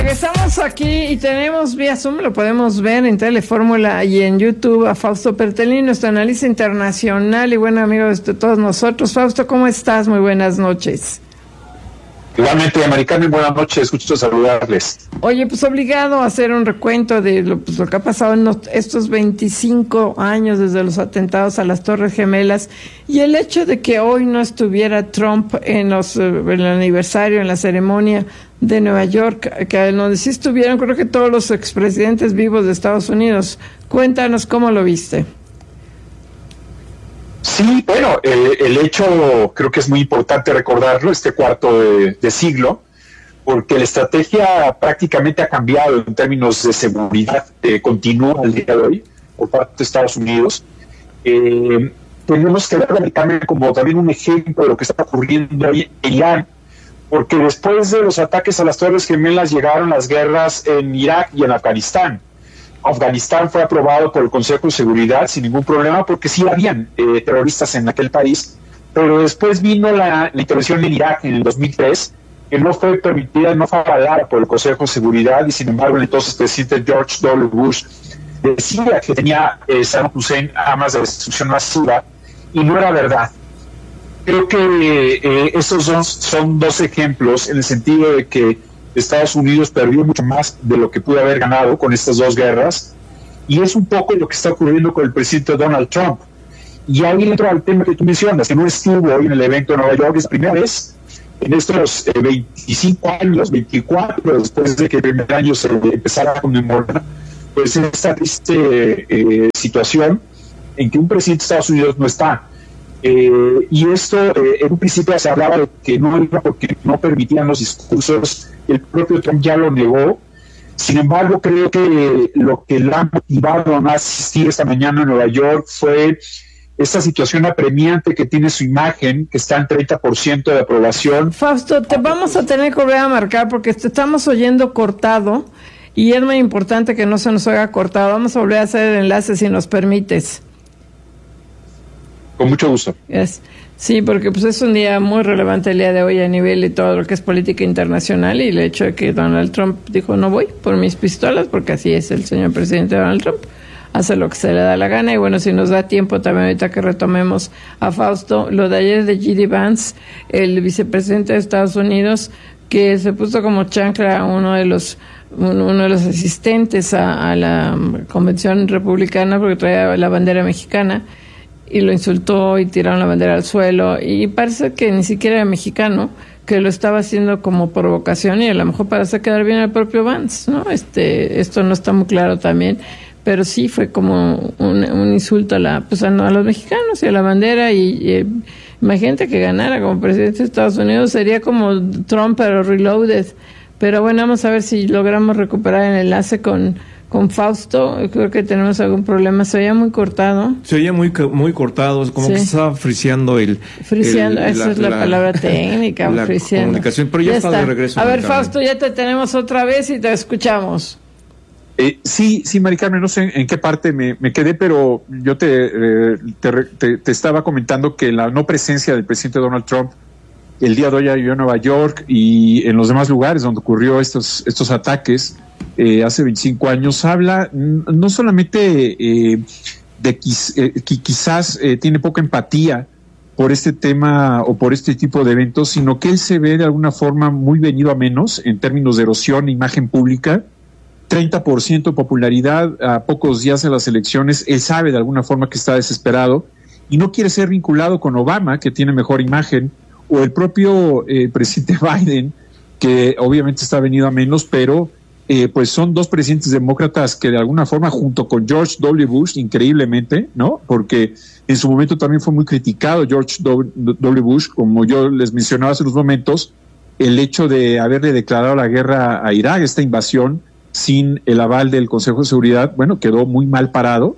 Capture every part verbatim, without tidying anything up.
Regresamos aquí y tenemos vía Zoom, lo podemos ver en Telefórmula y en YouTube, a Fausto Pertellini, nuestro analista internacional y buen amigo de todos nosotros. Fausto, ¿cómo estás? Muy buenas noches. Igualmente, Americano, y buenas noches, gusto saludarles. Oye, pues obligado a hacer un recuento de lo, pues, lo que ha pasado en los, estos veinticinco años desde los atentados a las Torres Gemelas, y el hecho de que hoy no estuviera Trump en, los, en el aniversario, en la ceremonia de Nueva York, que donde sí estuvieron creo que todos los expresidentes vivos de Estados Unidos. Cuéntanos cómo lo viste. Sí, bueno, eh, el hecho creo que es muy importante recordarlo, este cuarto de, de siglo, porque la estrategia prácticamente ha cambiado en términos de seguridad, eh, continúa al día de hoy por parte de Estados Unidos. Eh, tenemos que ver el cambio como también un ejemplo de lo que está ocurriendo hoy en Irán, porque después de los ataques a las Torres Gemelas llegaron las guerras en Irak y en Afganistán. Afganistán fue aprobado por el Consejo de Seguridad sin ningún problema porque sí habían eh, terroristas en aquel país, pero después vino la, la intervención en Irak en el dos mil tres, que no fue permitida, no fue avalada por el Consejo de Seguridad, y sin embargo el entonces presidente George W. Bush decía que tenía eh, Saddam Hussein armas de destrucción masiva, y no era verdad. Creo que eh, esos dos son dos ejemplos en el sentido de que Estados Unidos perdió mucho más de lo que pudo haber ganado con estas dos guerras, y es un poco lo que está ocurriendo con el presidente Donald Trump. Y ahí entra el tema que tú mencionas, que no estuvo hoy en el evento de Nueva York, es la primera vez en estos eh, veinticinco años, veinticuatro, después de que el primer año se empezara a conmemorar, pues esta triste eh, situación en que un presidente de Estados Unidos no está. Eh, y esto, eh, en un principio se hablaba de que no iba porque no permitían los discursos, el propio Trump ya lo negó. Sin embargo, creo que lo que le ha motivado a asistir esta mañana en Nueva York fue esta situación apremiante que tiene su imagen, que está en treinta por ciento de aprobación. Fausto, te vamos a tener que volver a marcar porque te estamos oyendo cortado y es muy importante que no se nos oiga cortado. Vamos a volver a hacer el enlace si nos permites. Con mucho gusto. Yes. Sí, porque pues es un día muy relevante el día de hoy a nivel de todo lo que es política internacional, y el hecho de que Donald Trump dijo no voy por mis pistolas, porque así es el señor presidente Donald Trump, hace lo que se le da la gana. Y bueno, si nos da tiempo también ahorita que retomemos a Fausto, lo de ayer de J D Vance, el vicepresidente de Estados Unidos, que se puso como chancla a uno de los uno de los asistentes a, a la convención republicana porque traía la bandera mexicana, y lo insultó y tiraron la bandera al suelo, y parece que ni siquiera era mexicano, que lo estaba haciendo como provocación y a lo mejor para hacer quedar bien al propio Vance, ¿no? Este, esto no está muy claro también, pero sí fue como un, un insulto a la, pues a, a los mexicanos y a la bandera, y, y imagínate que ganara como presidente de Estados Unidos, sería como Trump pero reloaded. Pero bueno, vamos a ver si logramos recuperar el enlace con Con Fausto. Creo que tenemos algún problema. Se oía muy cortado. Se oía muy muy cortado, como sí, que se estaba friseando el... Friseando, el, esa la, es la, la palabra técnica, la friseando. Comunicación, pero ya, ya está, está de regreso. A ver, Fausto, ya te tenemos otra vez y te escuchamos. Eh, sí, sí, Mari Carmen, no sé en qué parte me, me quedé, pero yo te, eh, te, te, te estaba comentando que la no presencia del presidente Donald Trump el día de hoy en Nueva York y en los demás lugares donde ocurrió estos, estos ataques eh, hace veinticinco años, habla no solamente eh, de quiz, eh, que quizás eh, tiene poca empatía por este tema o por este tipo de eventos, sino que él se ve de alguna forma muy venido a menos en términos de erosión e imagen pública. Treinta por ciento de popularidad a pocos días de las elecciones. Él sabe de alguna forma que está desesperado y no quiere ser vinculado con Obama, que tiene mejor imagen, o el propio eh, presidente Biden, que obviamente está venido a menos, pero eh, pues son dos presidentes demócratas que de alguna forma, junto con George W. Bush, increíblemente, ¿no? Porque en su momento también fue muy criticado George W. Bush, como yo les mencionaba hace unos momentos, el hecho de haberle declarado la guerra a Irak, esta invasión, sin el aval del Consejo de Seguridad, bueno, quedó muy mal parado.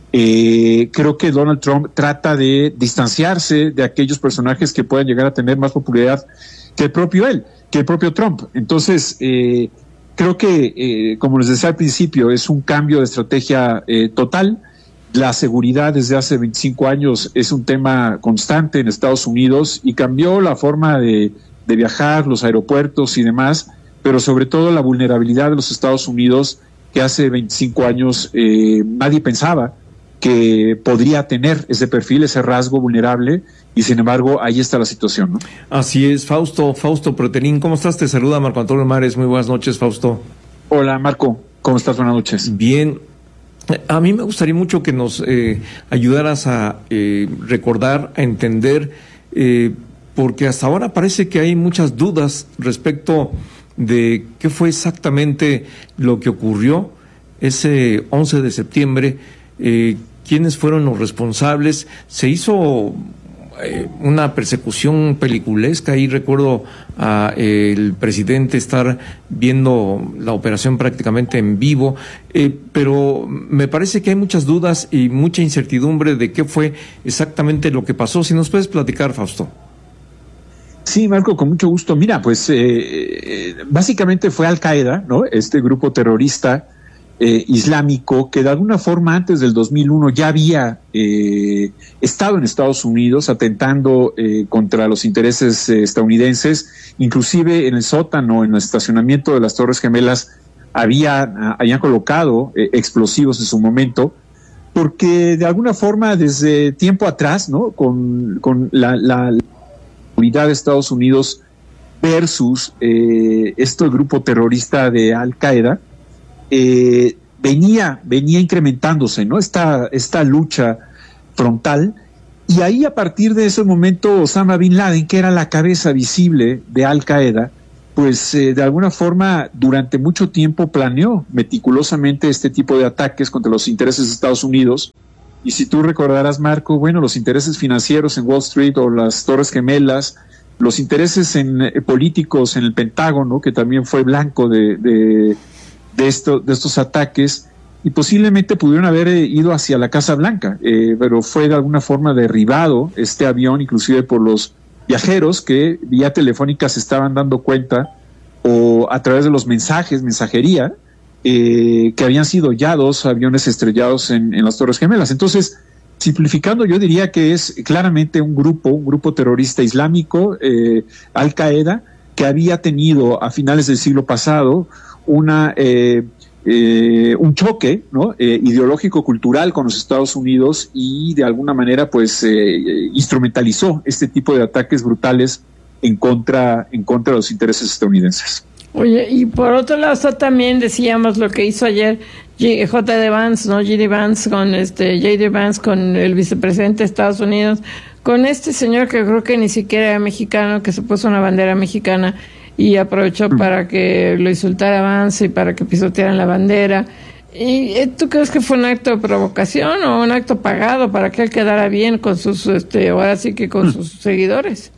Eh, creo que Donald Trump trata de distanciarse de aquellos personajes que puedan llegar a tener más popularidad que el propio él, que el propio Trump. Entonces, eh, creo que, eh, como les decía al principio, es un cambio de estrategia eh, total. La seguridad desde hace veinticinco años es un tema constante en Estados Unidos y cambió la forma de, de viajar, los aeropuertos y demás. pero sobre todo la vulnerabilidad de los Estados Unidos, que hace veinticinco años eh, nadie pensaba que podría tener ese perfil, ese rasgo vulnerable, y sin embargo ahí está la situación, ¿no? Así es. Fausto, Fausto Pretelín, ¿cómo estás? Te saluda Marco Antonio Mares. Muy buenas noches, Fausto. Hola, Marco, ¿cómo estás? Buenas noches. Bien. A mí me gustaría mucho que nos eh, ayudaras a eh, recordar, a entender, eh, porque hasta ahora parece que hay muchas dudas respecto de qué fue exactamente lo que ocurrió ese once de septiembre, eh, quiénes fueron los responsables. Se hizo eh, una persecución peliculesca, y recuerdo a eh, el presidente estar viendo la operación prácticamente en vivo, eh, pero me parece que hay muchas dudas y mucha incertidumbre de qué fue exactamente lo que pasó. Si nos puedes platicar, Fausto. Sí, Marco, con mucho gusto. Mira, pues eh, eh, básicamente fue Al Qaeda, ¿no? Este grupo terrorista eh, islámico que de alguna forma antes del dos mil uno ya había eh, estado en Estados Unidos atentando eh, contra los intereses eh, estadounidenses, inclusive en el sótano, en el estacionamiento de las Torres Gemelas, había, habían colocado eh, explosivos en su momento, porque de alguna forma desde tiempo atrás, ¿no? Con, con la, la unidad de Estados Unidos versus eh, este grupo terrorista de Al Qaeda, eh, venía, venía incrementándose, ¿no? Esta, esta lucha frontal, y ahí a partir de ese momento Osama Bin Laden, que era la cabeza visible de Al Qaeda, pues eh, de alguna forma durante mucho tiempo planeó meticulosamente este tipo de ataques contra los intereses de Estados Unidos. Y si tú recordarás, Marco, bueno, los intereses financieros en Wall Street o las Torres Gemelas, los intereses en, eh, políticos en el Pentágono, que también fue blanco de, de, de, esto, de estos ataques, y posiblemente pudieron haber eh, ido hacia la Casa Blanca, eh, pero fue de alguna forma derribado este avión, inclusive por los viajeros que vía telefónica se estaban dando cuenta, o a través de los mensajes, mensajería, Eh, que habían sido ya dos aviones estrellados en, en las Torres Gemelas. Entonces, simplificando, yo diría que es claramente un grupo, un grupo terrorista islámico, eh, Al Qaeda, que había tenido a finales del siglo pasado una eh, eh, un choque, ¿no? eh, ideológico-cultural con los Estados Unidos, y de alguna manera pues eh, instrumentalizó este tipo de ataques brutales en contra, en contra de los intereses estadounidenses. Oye, y por otro lado está también, decíamos, lo que hizo ayer J D Vance, ¿no? J D Vance con este, J D Vance con el vicepresidente de Estados Unidos, con este señor que creo que ni siquiera era mexicano, que se puso una bandera mexicana y aprovechó mm. para que lo insultara Vance y para que pisotearan la bandera. ¿Y tú crees que fue un acto de provocación o un acto pagado para que él quedara bien con sus, este, ahora sí que con mm. sus seguidores?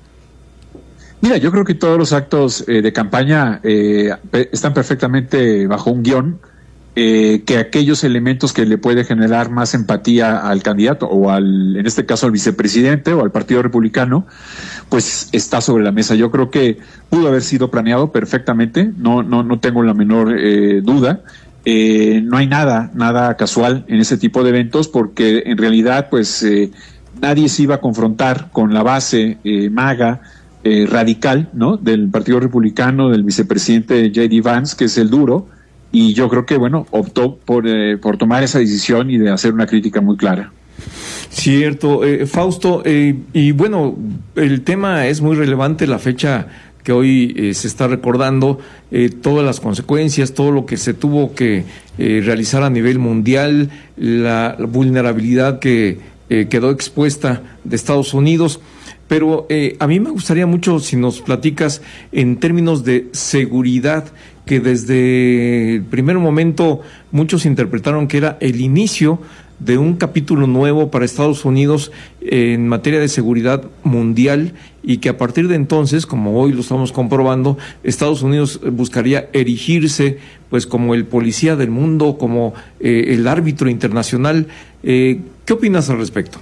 Mira, yo creo que todos los actos eh, de campaña eh, están perfectamente bajo un guión, eh, que aquellos elementos que le puede generar más empatía al candidato o al, en este caso al vicepresidente o al Partido Republicano, pues está sobre la mesa. Yo creo que pudo haber sido planeado perfectamente, no, no, no tengo la menor eh, duda. Eh, no hay nada, nada casual en ese tipo de eventos, porque en realidad, pues eh, nadie se iba a confrontar con la base eh, MAGA, Eh, radical, ¿no? Del Partido Republicano, del vicepresidente J D Vance, que es el duro, y yo creo que, bueno, optó por, eh, por tomar esa decisión y de hacer una crítica muy clara. Cierto, eh, Fausto, eh, y bueno, el tema es muy relevante, la fecha que hoy eh, se está recordando, eh, todas las consecuencias, todo lo que se tuvo que eh, realizar a nivel mundial, la, la vulnerabilidad que eh, quedó expuesta de Estados Unidos. Pero eh, a mí me gustaría mucho si nos platicas en términos de seguridad, que desde el primer momento muchos interpretaron que era el inicio de un capítulo nuevo para Estados Unidos en materia de seguridad mundial, y que a partir de entonces, como hoy lo estamos comprobando, Estados Unidos buscaría erigirse pues como el policía del mundo, como eh, el árbitro internacional. Eh, ¿Qué opinas al respecto?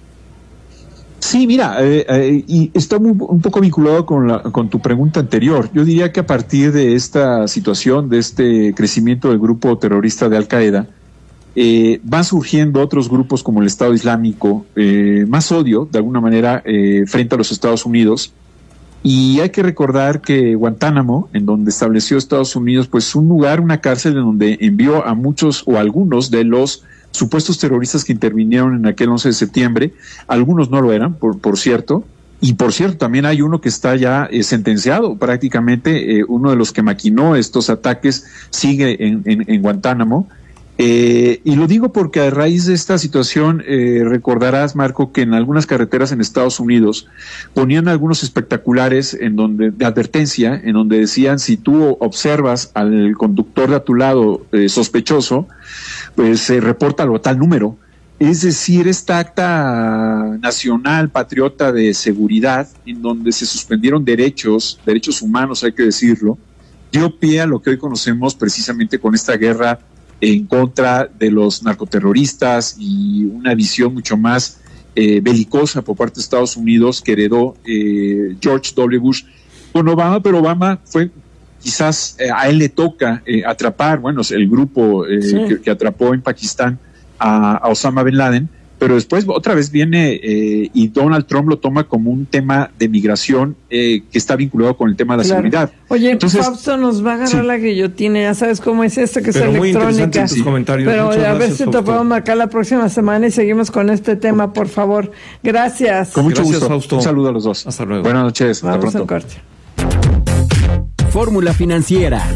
Sí, mira, eh, eh, y está muy, un poco vinculado con, la, con tu pregunta anterior. Yo diría que a partir de esta situación, de este crecimiento del grupo terrorista de Al Qaeda, eh, van surgiendo otros grupos como el Estado Islámico, eh, más odio, de alguna manera, eh, frente a los Estados Unidos, Y hay que recordar que Guantánamo, en donde estableció Estados Unidos, pues un lugar, una cárcel en donde envió a muchos o algunos de los supuestos terroristas que intervinieron en aquel once de septiembre, algunos no lo eran, por, por cierto, y por cierto también hay uno que está ya eh, sentenciado prácticamente, eh, uno de los que maquinó estos ataques sigue en, en, en Guantánamo. Eh, y lo digo porque a raíz de esta situación eh, recordarás, Marco, que en algunas carreteras en Estados Unidos ponían algunos espectaculares en donde de advertencia, en donde decían: si tú observas al conductor de a tu lado eh, sospechoso, pues eh, repórtalo a tal número. Es decir, esta acta nacional patriota de seguridad, en donde se suspendieron derechos, derechos humanos, hay que decirlo, dio pie a lo que hoy conocemos precisamente con esta guerra en contra de los narcoterroristas y una visión mucho más eh, belicosa por parte de Estados Unidos que heredó eh, George W. Bush con Obama, pero Obama fue, quizás eh, a él le toca eh, atrapar, bueno, el grupo eh, sí. que, que atrapó en Pakistán a, a Osama Bin Laden, pero después otra vez viene eh, y Donald Trump lo toma como un tema de migración eh, que está vinculado con el tema de la claro. seguridad. Oye, entonces Fausto nos va a agarrar sí. la guillotina, ya sabes cómo es esto, que pero es muy electrónica. Tus comentarios. Pero Muchas a ver gracias, si te podemos marcar la próxima semana y seguimos con este tema, por favor. Gracias. Con mucho gracias, gusto. Fausto. Un saludo a los dos. Hasta luego. Buenas noches. Vamos hasta pronto. a corte. Fórmula Financiera.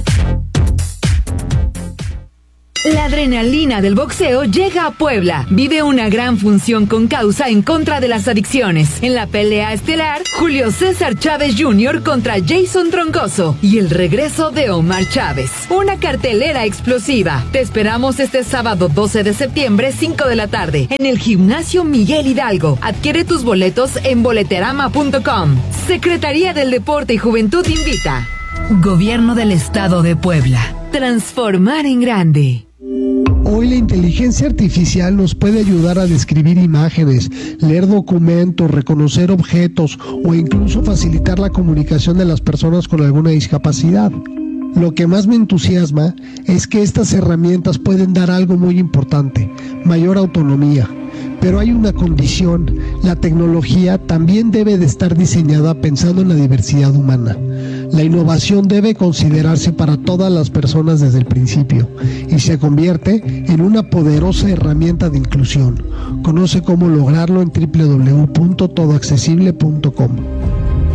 La adrenalina del boxeo llega a Puebla. Vive una gran función con causa en contra de las adicciones. En la pelea estelar, Julio César Chávez junior contra Jason Troncoso y el regreso de Omar Chávez. Una cartelera explosiva. Te esperamos este sábado doce de septiembre, cinco de la tarde, en el Gimnasio Miguel Hidalgo. Adquiere tus boletos en boleterama punto com. Secretaría del Deporte y Juventud invita. Gobierno del Estado de Puebla. Transformar en grande. Hoy la inteligencia artificial nos puede ayudar a describir imágenes, leer documentos, reconocer objetos o incluso facilitar la comunicación de las personas con alguna discapacidad. Lo que más me entusiasma es que estas herramientas pueden dar algo muy importante: mayor autonomía. Pero hay una condición: la tecnología también debe de estar diseñada pensando en la diversidad humana. La innovación debe considerarse para todas las personas desde el principio y se convierte en una poderosa herramienta de inclusión. Conoce cómo lograrlo en doble u doble u doble u punto todo accesible punto com.